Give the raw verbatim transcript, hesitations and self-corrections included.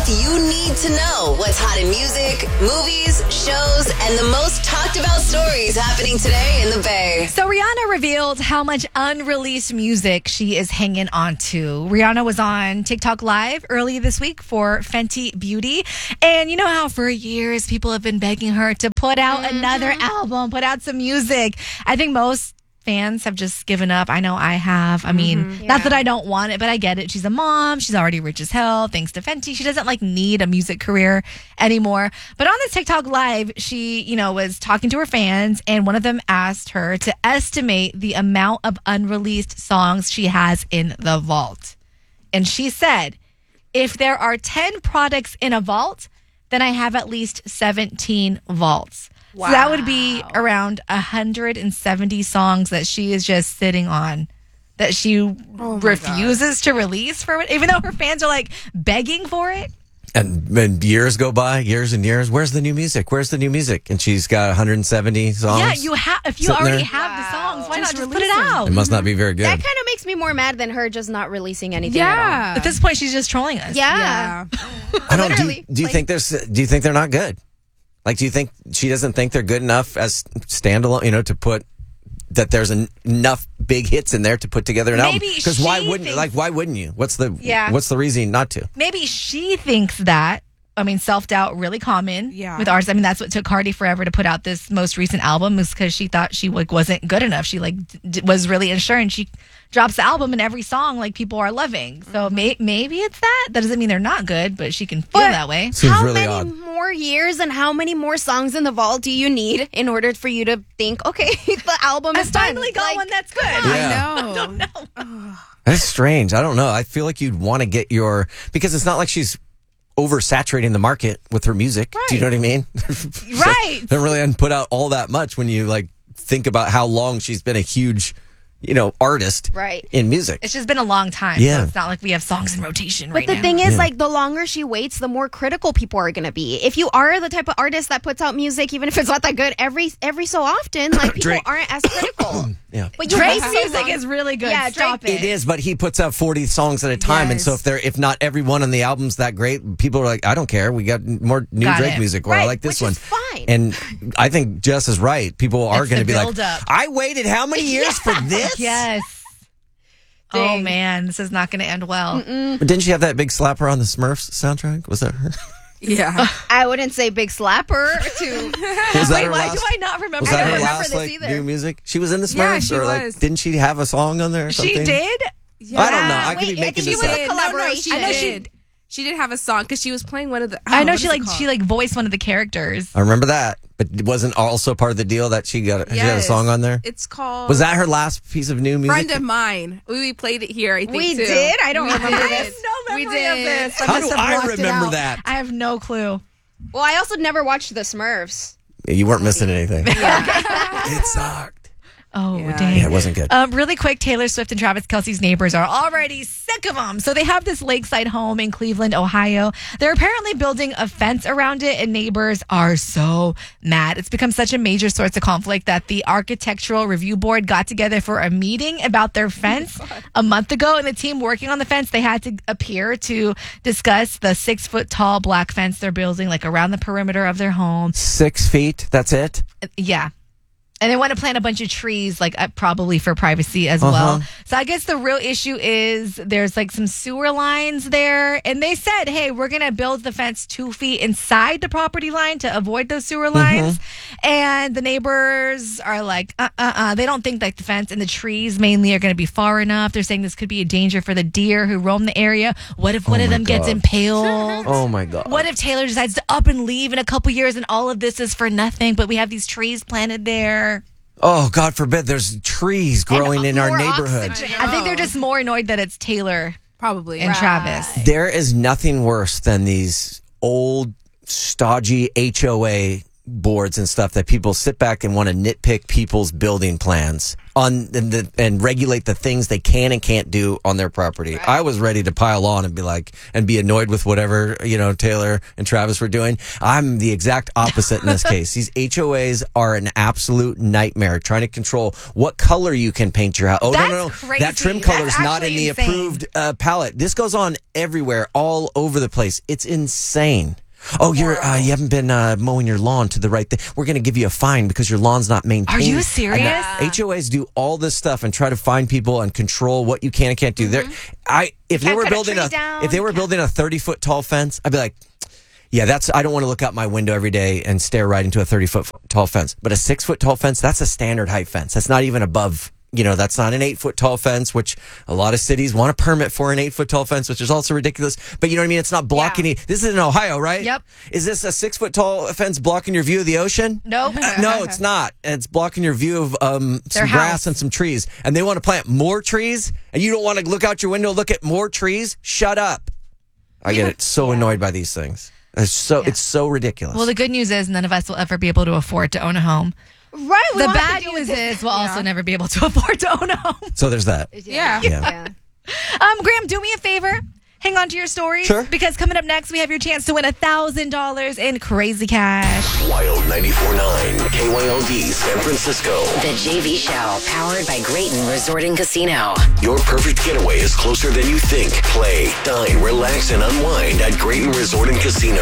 stuff you need to know. What's hot in music, movies, shows, and the most talked about stories happening today in the Bay. So Rihanna revealed how much unreleased music she is hanging on to. Rihanna was on TikTok Live early this week for Fenty Beauty. And you know how for years people have been begging her to put out mm-hmm. another album, put out some music. I think most fans have just given up. I know I have. I mean, mm-hmm. yeah. not that I don't want it, but I get it. She's a mom. She's already rich as hell, thanks to Fenty. She doesn't like need a music career anymore. But on this TikTok Live, she, you know, was talking to her fans, and one of them asked her to estimate the amount of unreleased songs she has in the vault. And she said, if there are ten products in a vault, then I have at least seventeen vaults. Wow. So that would be around one hundred seventy songs that she is just sitting on that she oh refuses God. to release for it, even though her fans are like begging for it. And, and years go by, years and years. Where's the new music? Where's the new music? And she's got one hundred seventy songs. Yeah, you have. If you already there. have wow. the songs, why just not just put it out? It must not be very good. That kind of makes me more mad than her just not releasing anything. Yeah. At all. At this point, she's just trolling us. Yeah. yeah. I don't. Do, do you like, think there's? Do you think they're not good? Like, do you think she doesn't think they're good enough as standalone, you know, to put that there's en- enough big hits in there to put together an Maybe album? Because why wouldn't, thinks, like, why wouldn't you? What's the, yeah. what's the reason not to? Maybe she thinks that. I mean, self-doubt, really common yeah. with artists. I mean, that's what took Cardi forever to put out this most recent album, is because she thought she like wasn't good enough. She like d- was really unsure, and she drops the album, and every song like people are loving. So mm-hmm. may- maybe it's that. That doesn't mean they're not good, but she can feel but that way. Seems how really many odd. more years and how many more songs in the vault do you need in order for you to think, okay, the album is I finally done. got like, one that's good. Yeah. I know. I don't know. That's strange. I don't know. I feel like you'd want to get your, because it's not like she's oversaturating the market with her music. Right. Do you know what I mean? Right. So, don't really put out all that much when you like think about how long she's been a huge, you know, artist right. in music. It's just been a long time. Yeah. So it's not like we have songs in rotation but right the now. thing is, Yeah. like, the longer she waits, the more critical people are going to be. If you are the type of artist that puts out music, even if it's not that good, every every so often, like, people Drake. aren't as critical. Yeah. But you Drake's have music songs- is really good. Yeah, Stop Drake- it. It is, but he puts out forty songs at a time, and so Yes. if they're if not every one on the album's that great, people are like, I don't care. We got more new Got Drake it. music, or I Right, like this which one. is fine. And I think Jess is right. People are It's going to the be like, build-up. I waited how many years for this? Yes. Oh, Dang. man. This is not going to end well. But didn't she have that big slapper on the Smurfs soundtrack? Was that her? Yeah. I wouldn't say big slapper to. Was that Wait, her why last? do I not remember Was I that don't her remember last this like either. new music? She was in the Smurfs, Yeah, she or like was. didn't she have a song on there? Or something? She did? Yeah. I don't know. I could Wait, be I making think this she was up. a No, no, collaboration. she I know she- did. She did have a song because she was playing one of the. I oh, know what she is it like called? she like voiced one of the characters. I remember that, but it wasn't also part of the deal that she got. She had a Yes. song on there. It's called. Was that her last piece of new music? Friend of Mine? We, we played it here. I think We too. did? I don't We remember did. this. no We memory of did. this. I How must do have I blocked it remember out. that? I have no clue. Well, I also never watched the Smurfs. You weren't missing anything. It sucked. Oh, Yeah. dang. Yeah, it wasn't good. Um, really quick, Taylor Swift and Travis Kelce's neighbors are already sick of them. So they have this lakeside home in Cleveland, Ohio. They're apparently building a fence around it, and neighbors are so mad. It's become such a major source of conflict that the Architectural Review Board got together for a meeting about their fence a month ago. And the team working on the fence, they had to appear to discuss the six foot tall black fence they're building, like around the perimeter of their home. Six feet. That's it. Yeah. And they want to plant a bunch of trees, like uh, probably for privacy as Uh-huh. well. So I guess the real issue is there's like some sewer lines there. And they said, hey, we're going to build the fence two feet inside the property line to avoid those sewer lines. And the neighbors are like, uh uh uh. They don't think like the fence and the trees mainly are going to be far enough. They're saying this could be a danger for the deer who roam the area. What if one Oh of my them gets God. impaled? Oh my God. What if Taylor decides to up and leave in a couple years and all of this is for nothing, but we have these trees planted there? Oh, God forbid there's trees growing in our more neighborhood. oxygen. I think they're just more annoyed that it's Taylor Probably. and Travis. There is nothing worse than these old, stodgy H O A boards and stuff that people sit back and want to nitpick people's building plans on and, the, and regulate the things they can and can't do on their property. Right. I was ready to pile on and be like, and be annoyed with whatever, you know, Taylor and Travis were doing. I'm the exact opposite in this case. These H O As are an absolute nightmare trying to control what color you can paint your house. Oh, That's no, no, no. crazy. That trim color is That's not in the insane. approved uh, palette. This goes on everywhere, all over the place. It's insane. Oh, you're uh, you haven't been uh, mowing your lawn to the right thing. We're going to give you a fine because your lawn's not maintained. Are you serious? And the H O As do all this stuff and try to find people and control what you can and can't do. There, I if they Can't were cut a building tree a down, if they were can't- building a thirty foot tall fence, I'd be like, yeah, that's I don't want to look out my window every day and stare right into a thirty foot tall fence. But a six foot tall fence, that's a standard height fence. That's not even above. You know, that's not an eight foot tall fence, which a lot of cities want a permit for an eight foot tall fence, which is also ridiculous. But you know what I mean? It's not blocking Yeah. it. This is in Ohio, right? Yep. Is this a six foot tall fence blocking your view of the ocean? Nope. Uh, no, it's not. It's blocking your view of um, Their some grass house. and some trees. And they want to plant more trees, and you don't want to look out your window and look at more trees? Shut up. I get it. So annoyed by these things. It's so Yeah. it's so ridiculous. Well, the good news is none of us will ever be able to afford to own a home. Right. we The won't have bad to deal news with this. is we'll also Yeah. never be able to afford to own a home. so there's that. Yeah. Yeah. Yeah. Um, Graham, do me a favor. Hang on to your stories. Sure. Because coming up next, we have your chance to win one thousand dollars in crazy cash. Wild ninety-four point nine, K Y L D San Francisco. The J V Show, powered by Grayton Resort and Casino. Your perfect getaway is closer than you think. Play, dine, relax, and unwind at Grayton Resort and Casino.